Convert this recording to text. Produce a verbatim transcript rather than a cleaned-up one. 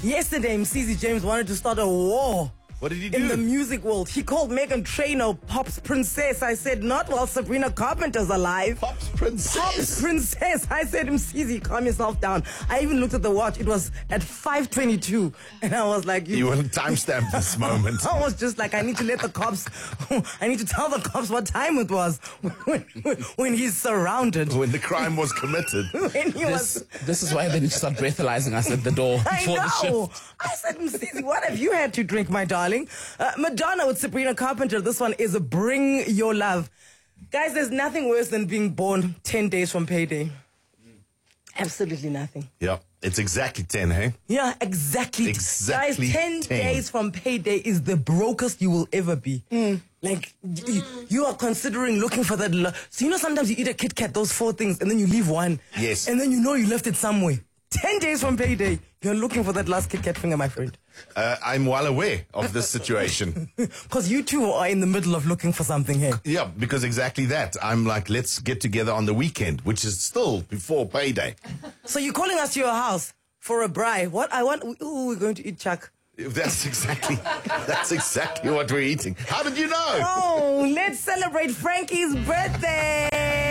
Yesterday, Msizi James wanted to start a war. What did he do? In the music world. He called Meghan Trainor Pop's Princess. I said, not while Sabrina Carpenter's alive. Pop's Princess? Pop's Princess. I said, Msizi, calm yourself down. I even looked at the watch. It was at five twenty-two. And I was like... You, you want to timestamp this moment. I was just like, I need to let the cops... I need to tell the cops what time it was when, when he's surrounded. When the crime was committed. when he this, was... this is why they need to start breathalyzing us at the door I before know. the shift. I said, Msizi, what have you had to drink, my darling? Uh, Madonna with Sabrina Carpenter. This one is a Bring Your Love. Guys, there's nothing worse than being born ten days from payday. Absolutely nothing. Yeah, it's exactly ten, hey? Yeah, exactly. Exactly Guys, ten, ten days from payday is the brokest you will ever be. Mm. Like, you, you are considering looking for that. Lo- so, you know, sometimes you eat a Kit Kat, those four things, and then you leave one. Yes. And then you know you left it somewhere. Ten days from payday, you're looking for that last Kit Kat finger, my friend. Uh, I'm well aware of this situation. Because you two are in the middle of looking for something here. Yeah, because exactly that. I'm like, let's get together on the weekend, which is still before payday. So you're calling us to your house for a braai. What I want, ooh, we're going to eat chuck. That's exactly, that's exactly what we're eating. How did you know? Oh, let's celebrate Frankie's birthday.